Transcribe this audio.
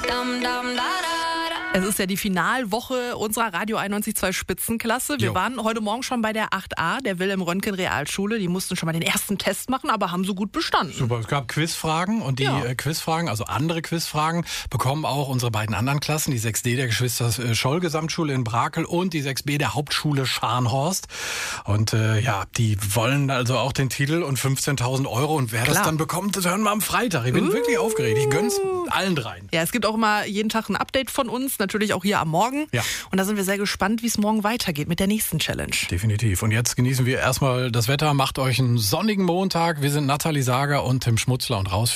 Es ist ja die Finalwoche unserer Radio 91.2 Spitzenklasse. Wir waren heute Morgen schon bei der 8a, der Wilhelm-Röntgen-Realschule. Die mussten schon mal den ersten Test machen, aber haben so gut bestanden. Super, es gab Quizfragen und die Quizfragen, also andere Quizfragen, bekommen auch unsere beiden anderen Klassen, die 6D der Geschwister Scholl-Gesamtschule in Brakel und die 6B der Hauptschule Scharnhorst. Und die wollen also auch den Titel und 15.000 Euro. Und wer das dann bekommt, das hören wir am Freitag. Ich bin wirklich aufgeregt. Ich gönn's allen dreien. Ja, es gibt auch immer jeden Tag ein Update von uns, natürlich auch hier am Morgen. Ja. Und da sind wir sehr gespannt, wie es morgen weitergeht mit der nächsten Challenge. Definitiv. Und jetzt genießen wir erstmal das Wetter. Macht euch einen sonnigen Montag. Wir sind Nathalie Sager und Tim Schmutzler und raus